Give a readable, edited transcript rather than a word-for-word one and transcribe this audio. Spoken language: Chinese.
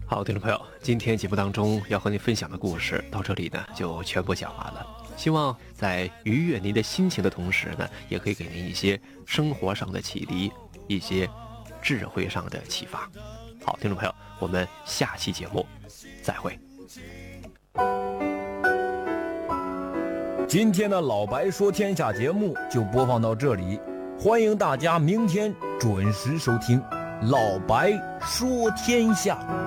好，听众朋友，今天节目当中要和你分享的故事到这里呢就全部讲完了。希望在愉悦您的心情的同时呢，也可以给您一些生活上的启迪，一些智慧上的启发。好，听众朋友，我们下期节目再会。 今天的老白说天下节目就播放到这里，欢迎大家明天准时收听老白说天下。